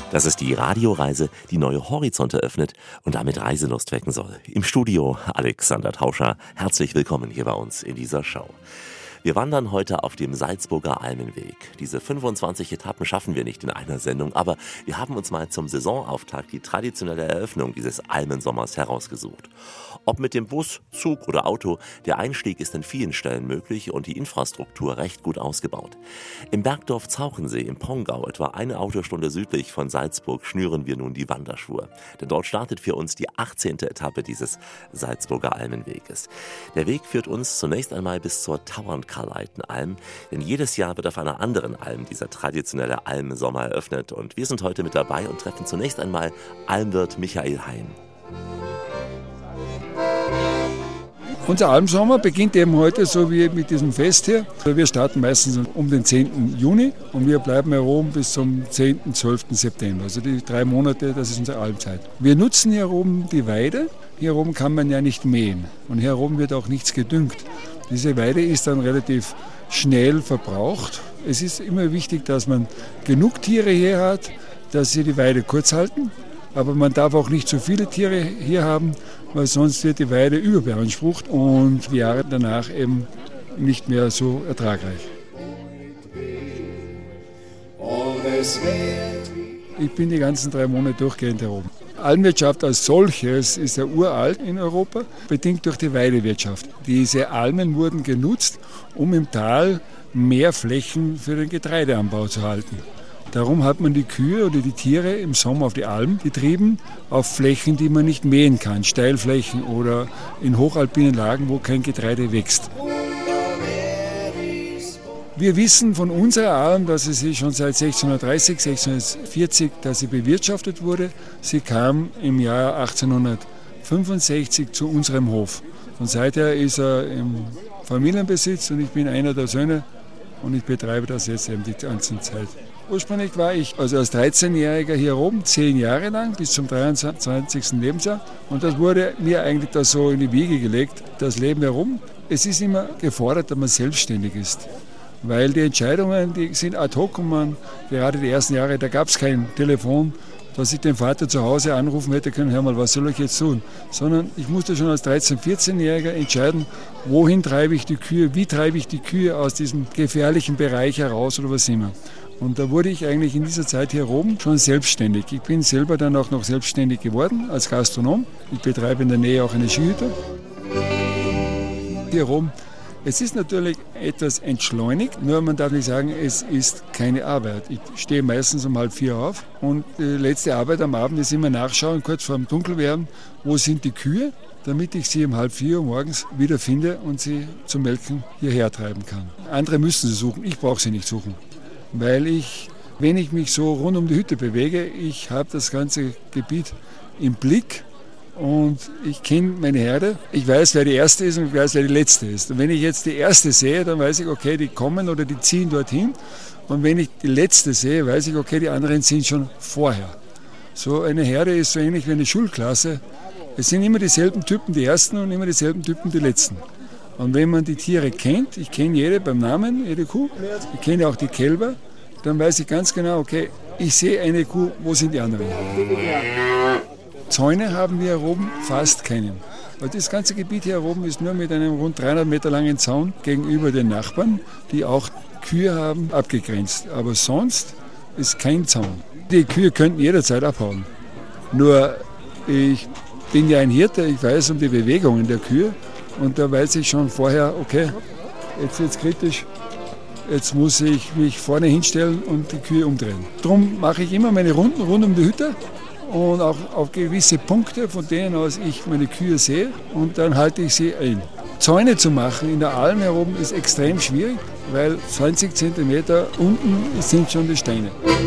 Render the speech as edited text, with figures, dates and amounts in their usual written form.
Das ist die Radioreise, die neue Horizonte öffnet und damit Reiselust wecken soll. Im Studio Alexander Tauscher. Herzlich willkommen hier bei uns in dieser Show. Wir wandern heute auf dem Salzburger Almenweg. Diese 25 Etappen schaffen wir nicht in einer Sendung, aber wir haben uns mal zum Saisonauftakt die traditionelle Eröffnung dieses Almensommers herausgesucht. Ob mit dem Bus, Zug oder Auto, der Einstieg ist in vielen Stellen möglich und die Infrastruktur recht gut ausgebaut. Im Bergdorf Zauchensee im Pongau, etwa eine Autostunde südlich von Salzburg, schnüren wir nun die Wanderschuhe. Denn dort startet für uns die 18. Etappe dieses Salzburger Almenweges. Der Weg führt uns zunächst einmal bis zur Tauernkarleitenalm, denn jedes Jahr wird auf einer anderen Alm dieser traditionelle Almsommer eröffnet. Und wir sind heute mit dabei und treffen zunächst einmal Almwirt Michael Hein. Unser Almsommer beginnt eben heute so wie mit diesem Fest hier. Wir starten meistens um den 10. Juni und wir bleiben hier oben bis zum 10., 12. September. Also die 3 Monate, das ist unsere Almzeit. Wir nutzen hier oben die Weide. Hier oben kann man ja nicht mähen und hier oben wird auch nichts gedüngt. Diese Weide ist dann relativ schnell verbraucht. Es ist immer wichtig, dass man genug Tiere hier hat, dass sie die Weide kurz halten. Aber man darf auch nicht so viele Tiere hier haben, weil sonst wird die Weide überbeansprucht und die Jahre danach eben nicht mehr so ertragreich. Ich bin die ganzen 3 Monate durchgehend hier oben. Almwirtschaft als solches ist ja uralt in Europa, bedingt durch die Weidewirtschaft. Diese Almen wurden genutzt, um im Tal mehr Flächen für den Getreideanbau zu halten. Darum hat man die Kühe oder die Tiere im Sommer auf die Alm getrieben, auf Flächen, die man nicht mähen kann, Steilflächen oder in hochalpinen Lagen, wo kein Getreide wächst. Wir wissen von unserer Alm, dass sie schon seit 1630, 1640, dass sie bewirtschaftet wurde. Sie kam im Jahr 1865 zu unserem Hof. Und seither ist er im Familienbesitz und ich bin einer der Söhne und ich betreibe das jetzt eben die ganze Zeit. Ursprünglich war ich also als 13-Jähriger hier oben, 10 Jahre lang, bis zum 23. Lebensjahr. Und das wurde mir eigentlich da so in die Wiege gelegt, das Leben herum. Es ist immer gefordert, dass man selbstständig ist. Weil die Entscheidungen, die sind ad hoc und gerade die ersten Jahre, da gab es kein Telefon, dass ich den Vater zu Hause anrufen hätte können, hör mal, was soll ich jetzt tun? Sondern ich musste schon als 13-, 14-Jähriger entscheiden, wohin treibe ich die Kühe, wie treibe ich die Kühe aus diesem gefährlichen Bereich heraus oder was immer. Und da wurde ich eigentlich in dieser Zeit hier oben schon selbstständig. Ich bin selber dann auch noch selbstständig geworden als Gastronom. Ich betreibe in der Nähe auch eine Skihütte. Hier oben. Es ist natürlich etwas entschleunigt, nur man darf nicht sagen, es ist keine Arbeit. Ich stehe meistens um 3:30 auf und die letzte Arbeit am Abend ist immer nachschauen, kurz vor dem Dunkelwerden, wo sind die Kühe, damit ich sie um 3:30 morgens wieder finde und sie zum Melken hierher treiben kann. Andere müssen sie suchen, ich brauche sie nicht suchen. Weil wenn ich mich so rund um die Hütte bewege, ich habe das ganze Gebiet im Blick und ich kenne meine Herde. Ich weiß, wer die erste ist und ich weiß, wer die letzte ist. Und wenn ich jetzt die erste sehe, dann weiß ich, okay, die kommen oder die ziehen dorthin. Und wenn ich die letzte sehe, weiß ich, okay, die anderen sind schon vorher. So eine Herde ist so ähnlich wie eine Schulklasse. Es sind immer dieselben Typen, die ersten und immer dieselben Typen, die letzten. Und wenn man die Tiere kennt, ich kenne jede beim Namen, jede Kuh, ich kenne auch die Kälber, dann weiß ich ganz genau, okay, ich sehe eine Kuh, wo sind die anderen? Zäune haben wir hier oben fast keinen. Weil das ganze Gebiet hier oben ist nur mit einem rund 300 Meter langen Zaun gegenüber den Nachbarn, die auch Kühe haben, abgegrenzt. Aber sonst ist kein Zaun. Die Kühe könnten jederzeit abhauen. Nur ich bin ja ein Hirte, ich weiß um die Bewegungen der Kühe. Und da weiß ich schon vorher, okay, jetzt wird es kritisch, jetzt muss ich mich vorne hinstellen und die Kühe umdrehen. Darum mache ich immer meine Runden rund um die Hütte und auch auf gewisse Punkte, von denen aus ich meine Kühe sehe und dann halte ich sie ein. Zäune zu machen in der Alm herum ist extrem schwierig, weil 20 cm unten sind schon die Steine.